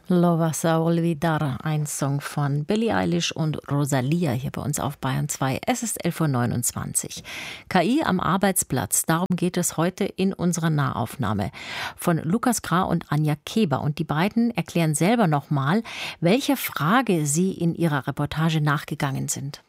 Lo vas a olvidar, ein Song von Billie Eilish und Rosalia hier bei uns auf Bayern 2. Es ist 11.29 Uhr. KI am Arbeitsplatz, darum geht es heute in unserer Nahaufnahme von Lukas Krah und Anja Keber. Und die beiden erklären selber nochmal, welche Frage sie in ihrer Reportage nachgegangen sind.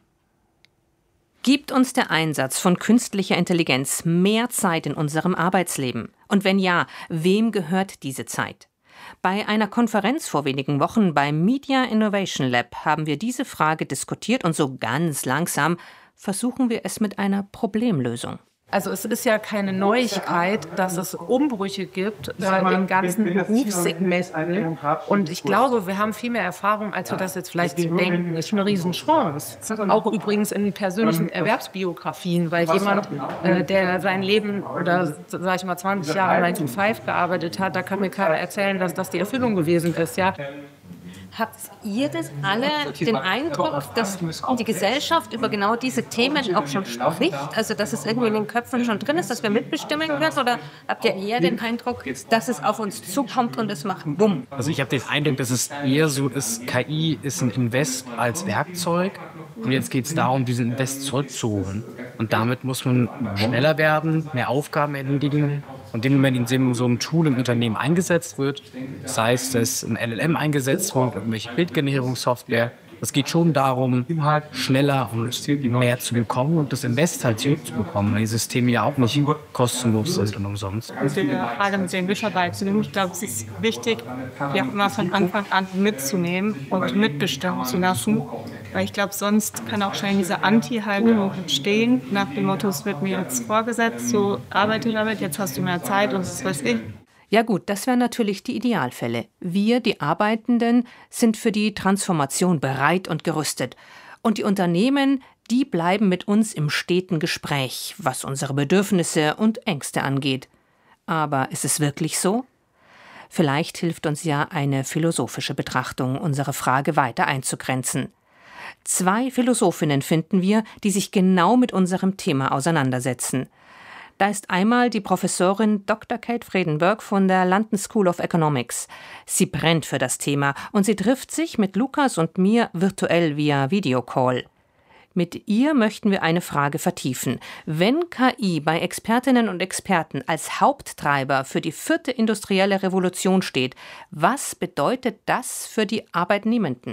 Gibt uns der Einsatz von künstlicher Intelligenz mehr Zeit in unserem Arbeitsleben? Und wenn ja, wem gehört diese Zeit? Bei einer Konferenz vor wenigen Wochen beim Media Innovation Lab haben wir diese Frage diskutiert und so ganz langsam versuchen wir es mit einer Problemlösung. Also es ist ja keine Neuigkeit, dass es Umbrüche gibt in ganzen Berufssegmenten. Und ich glaube, wir haben viel mehr Erfahrung, als wir das jetzt vielleicht denken. Das ist eine Riesenchance. Auch übrigens in persönlichen Erwerbsbiografien, weil jemand, der sein Leben oder sag ich mal 20 Jahre 9 to 5 gearbeitet hat, da kann mir keiner erzählen, dass das die Erfüllung gewesen ist, ja. Habt ihr das alle den Eindruck, dass die Gesellschaft über genau diese Themen auch schon spricht? Also dass es irgendwie in den Köpfen schon drin ist, dass wir mitbestimmen können? Oder habt ihr eher den Eindruck, dass es auf uns zukommt und es macht Bumm? Also ich habe den Eindruck, dass es eher so ist, KI ist ein Invest als Werkzeug. Und jetzt geht es darum, diesen Invest zurückzuholen. Und damit muss man schneller werden, mehr Aufgaben erledigen. Und in dem Moment, in dem so ein Tool im Unternehmen eingesetzt wird, das heißt, dass ein LLM eingesetzt wird, irgendwelche Bildgenerierungssoftware, es geht schon darum, schneller und mehr zu bekommen und das Invest halt zurückzubekommen, weil die Systeme ja auch nicht kostenlos sind und umsonst. Frage mit den Mitarbeitern. Ich glaube, es ist wichtig, die auch immer von Anfang an mitzunehmen und mitbestimmen zu lassen. Weil ich glaube, sonst kann auch schnell diese Anti-Haltung entstehen, nach dem Motto, es wird mir jetzt vorgesetzt, so arbeite damit, jetzt hast du mehr Zeit und das weiß ich. Ja gut, das wären natürlich die Idealfälle. Wir, die Arbeitenden, sind für die Transformation bereit und gerüstet. Und die Unternehmen, die bleiben mit uns im steten Gespräch, was unsere Bedürfnisse und Ängste angeht. Aber ist es wirklich so? Vielleicht hilft uns ja eine philosophische Betrachtung, unsere Frage weiter einzugrenzen. 2 Philosophinnen finden wir, die sich genau mit unserem Thema auseinandersetzen. Da ist einmal die Professorin Dr. Kate Vredenburg von der London School of Economics. Sie brennt für das Thema und sie trifft sich mit Lukas und mir virtuell via Videocall. Mit ihr möchten wir eine Frage vertiefen. Wenn KI bei Expertinnen und Experten als Haupttreiber für die 4. industrielle Revolution steht, was bedeutet das für die Arbeitnehmenden?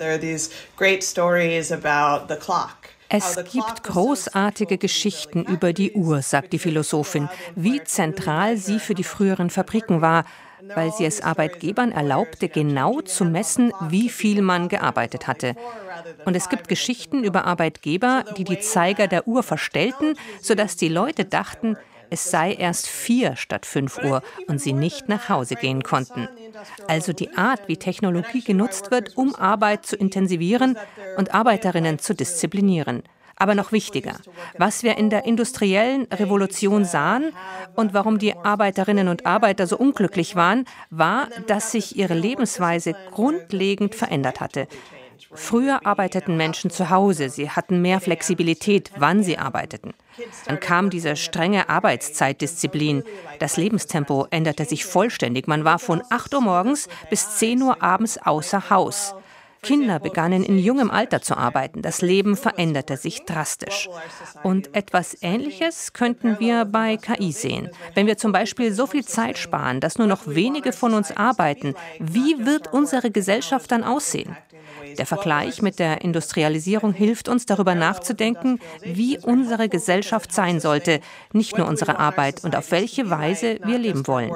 Es gibt großartige Geschichten über die Uhr, sagt die Philosophin, wie zentral sie für die früheren Fabriken war, weil sie es Arbeitgebern erlaubte, genau zu messen, wie viel man gearbeitet hatte. Und es gibt Geschichten über Arbeitgeber, die die Zeiger der Uhr verstellten, sodass die Leute dachten, es sei erst 4 statt 5 Uhr und sie nicht nach Hause gehen konnten. Also die Art, wie Technologie genutzt wird, um Arbeit zu intensivieren und Arbeiterinnen zu disziplinieren. Aber noch wichtiger, was wir in der industriellen Revolution sahen und warum die Arbeiterinnen und Arbeiter so unglücklich waren, war, dass sich ihre Lebensweise grundlegend verändert hatte. Früher arbeiteten Menschen zu Hause, sie hatten mehr Flexibilität, wann sie arbeiteten. Dann kam diese strenge Arbeitszeitdisziplin. Das Lebenstempo änderte sich vollständig. Man war von 8 Uhr morgens bis 10 Uhr abends außer Haus. Kinder begannen in jungem Alter zu arbeiten. Das Leben veränderte sich drastisch. Und etwas Ähnliches könnten wir bei KI sehen. Wenn wir zum Beispiel so viel Zeit sparen, dass nur noch wenige von uns arbeiten, wie wird unsere Gesellschaft dann aussehen? Der Vergleich mit der Industrialisierung hilft uns, darüber nachzudenken, wie unsere Gesellschaft sein sollte, nicht nur unsere Arbeit und auf welche Weise wir leben wollen.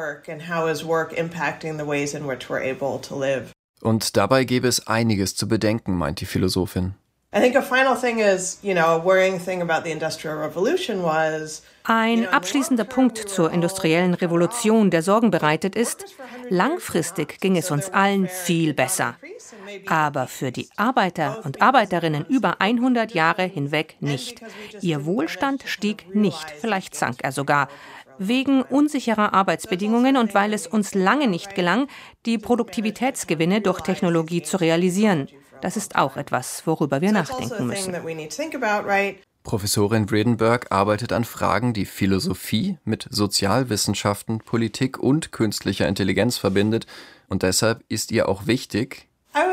Und dabei gäbe es einiges zu bedenken, meint die Philosophin. Ein abschließender Punkt zur industriellen Revolution, der Sorgen bereitet, ist, langfristig ging es uns allen viel besser. Aber für die Arbeiter und Arbeiterinnen über 100 Jahre hinweg nicht. Ihr Wohlstand stieg nicht, vielleicht sank er sogar. Wegen unsicherer Arbeitsbedingungen und weil es uns lange nicht gelang, die Produktivitätsgewinne durch Technologie zu realisieren. Das ist auch etwas, worüber wir nachdenken müssen. Professorin Vredenberg arbeitet an Fragen, die Philosophie mit Sozialwissenschaften, Politik und künstlicher Intelligenz verbindet. Und deshalb ist ihr auch wichtig: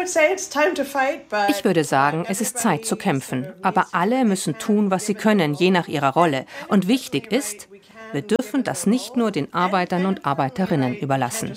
Ich würde sagen, es ist Zeit zu kämpfen. Aber alle müssen tun, was sie können, je nach ihrer Rolle. Und wichtig ist, wir dürfen das nicht nur den Arbeitern und Arbeiterinnen überlassen.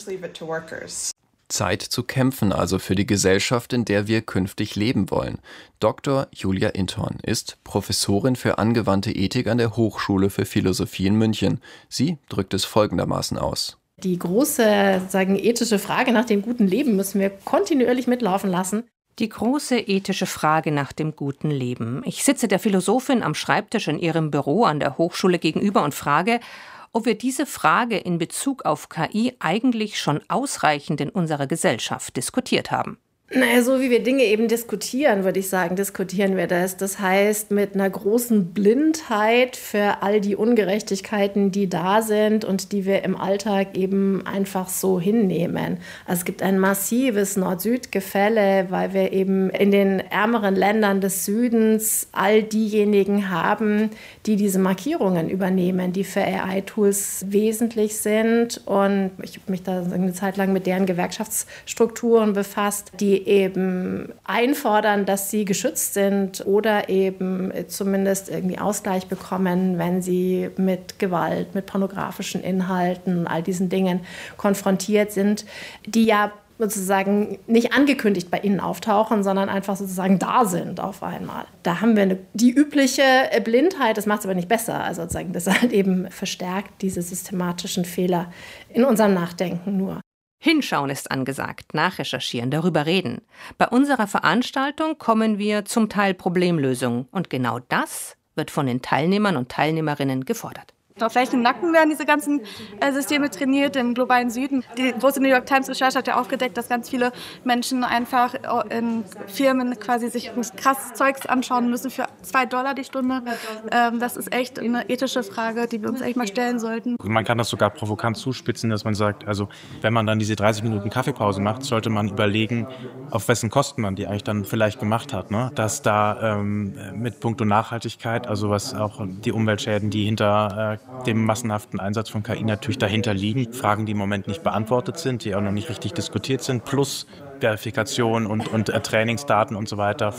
Zeit zu kämpfen also für die Gesellschaft, in der wir künftig leben wollen. Dr. Julia Inthorn ist Professorin für angewandte Ethik an der Hochschule für Philosophie in München. Sie drückt es folgendermaßen aus: Die große, ethische Frage nach dem guten Leben müssen wir kontinuierlich mitlaufen lassen. Die große ethische Frage nach dem guten Leben. Ich sitze der Philosophin am Schreibtisch in ihrem Büro an der Hochschule gegenüber und frage, ob wir diese Frage in Bezug auf KI eigentlich schon ausreichend in unserer Gesellschaft diskutiert haben. Naja, so wie wir Dinge eben diskutieren, würde ich sagen, diskutieren wir das. Das heißt, mit einer großen Blindheit für all die Ungerechtigkeiten, die da sind und die wir im Alltag eben einfach so hinnehmen. Also es gibt ein massives Nord-Süd-Gefälle, weil wir eben in den ärmeren Ländern des Südens all diejenigen haben, die diese Markierungen übernehmen, die für AI-Tools wesentlich sind. Und ich habe mich da eine Zeit lang mit deren Gewerkschaftsstrukturen befasst, die eben einfordern, dass sie geschützt sind oder eben zumindest irgendwie Ausgleich bekommen, wenn sie mit Gewalt, mit pornografischen Inhalten, all diesen Dingen konfrontiert sind, die ja sozusagen nicht angekündigt bei ihnen auftauchen, sondern einfach sozusagen da sind auf einmal. Da haben wir die übliche Blindheit, das macht es aber nicht besser. Also sozusagen, das halt eben verstärkt diese systematischen Fehler in unserem Nachdenken nur. Hinschauen ist angesagt, nachrecherchieren, darüber reden. Bei unserer Veranstaltung kommen wir zum Teil Problemlösungen. Und genau das wird von den Teilnehmern und Teilnehmerinnen gefordert. Auf welchen Nacken werden diese ganzen Systeme trainiert im globalen Süden? Die große New York Times Recherche hat ja aufgedeckt, dass ganz viele Menschen einfach in Firmen quasi sich krasses Zeugs anschauen müssen für $2 die Stunde. Das ist echt eine ethische Frage, die wir uns echt mal stellen sollten. Man kann das sogar provokant zuspitzen, dass man sagt, also wenn man dann diese 30 Minuten Kaffeepause macht, sollte man überlegen, auf wessen Kosten man die eigentlich dann vielleicht gemacht hat. Ne? Dass da mit puncto Nachhaltigkeit, also was auch die Umweltschäden, die hinter dem massenhaften Einsatz von KI natürlich dahinter liegen. Fragen, die im Moment nicht beantwortet sind, die auch noch nicht richtig diskutiert sind, plus Verifikation und Trainingsdaten und so weiter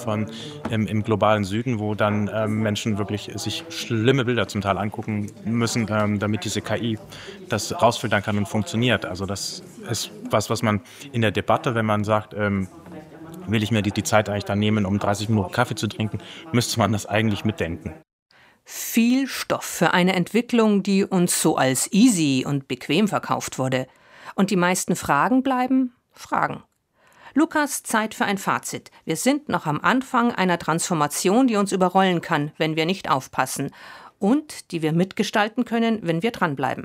im globalen Süden, wo dann Menschen wirklich sich schlimme Bilder zum Teil angucken müssen, damit diese KI das rausfiltern kann und funktioniert. Also das ist was man in der Debatte, wenn man sagt, will ich mir die Zeit eigentlich dann nehmen, um 30 Minuten Kaffee zu trinken, müsste man das eigentlich mitdenken. Viel Stoff für eine Entwicklung, die uns so als easy und bequem verkauft wurde. Und die meisten Fragen bleiben Fragen. Lukas, Zeit für ein Fazit. Wir sind noch am Anfang einer Transformation, die uns überrollen kann, wenn wir nicht aufpassen. Und die wir mitgestalten können, wenn wir dranbleiben.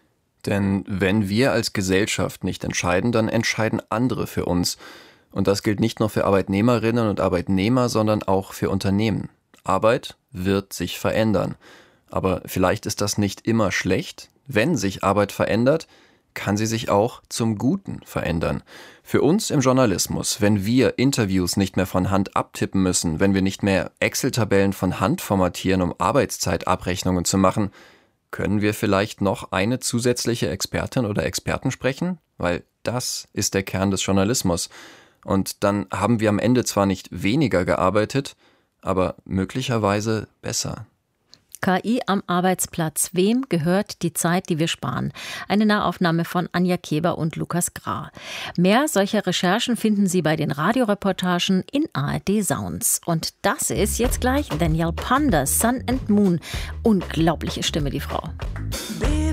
Denn wenn wir als Gesellschaft nicht entscheiden, dann entscheiden andere für uns. Und das gilt nicht nur für Arbeitnehmerinnen und Arbeitnehmer, sondern auch für Unternehmen. Arbeit wird sich verändern. Aber vielleicht ist das nicht immer schlecht. Wenn sich Arbeit verändert, kann sie sich auch zum Guten verändern. Für uns im Journalismus, wenn wir Interviews nicht mehr von Hand abtippen müssen, wenn wir nicht mehr Excel-Tabellen von Hand formatieren, um Arbeitszeitabrechnungen zu machen, können wir vielleicht noch eine zusätzliche Expertin oder Experten sprechen? Weil das ist der Kern des Journalismus. Und dann haben wir am Ende zwar nicht weniger gearbeitet, aber möglicherweise besser. KI am Arbeitsplatz. Wem gehört die Zeit, die wir sparen? Eine Nahaufnahme von Anja Keber und Lukas Grah. Mehr solcher Recherchen finden Sie bei den Radioreportagen in ARD Sounds. Und das ist jetzt gleich Danielle Ponder, Sun and Moon. Unglaubliche Stimme, die Frau.